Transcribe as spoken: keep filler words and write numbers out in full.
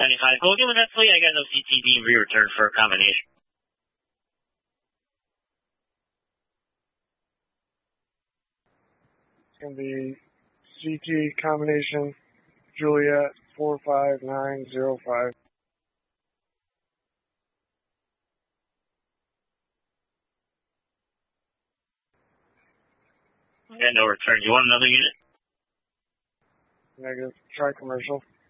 ninety-five. Go again with that fleet. I got no C T D re-return for a combination. It's going to be C T combination Juliet four five nine zero five. I got no return. You want another unit? Negative. Try commercial.